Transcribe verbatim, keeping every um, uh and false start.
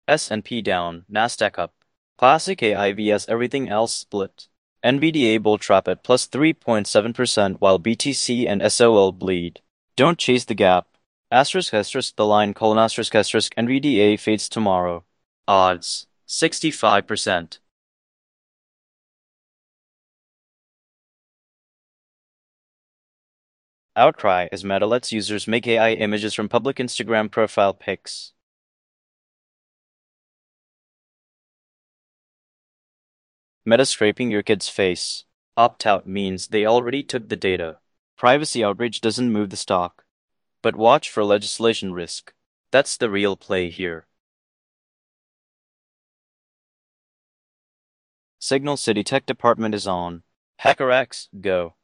S and P down, Nasdaq up. Classic A I vs everything else split. N V D A bull trap at plus three point seven percent while B T C and S O L bleed. Don't chase the gap. Asterisk asterisk the line colon asterisk asterisk N V D A fades tomorrow. Odds sixty-five percent. Outcry as Meta lets users make A I images from public Instagram profile pics. Meta scraping your kid's face. Opt-out means they already took the data. Privacy outrage doesn't move the stock. But watch for legislation risk. That's the real play here. Signal City Tech Department is on. HackerX, go.